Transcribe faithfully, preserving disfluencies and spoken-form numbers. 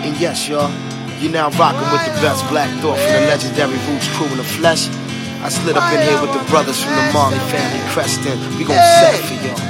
And yes, y'all, you now rocking with the best Black Thought from the legendary Roots crew in the flesh. I slid up in here with the brothers from the Marley family, Creston. We gon' set it for y'all.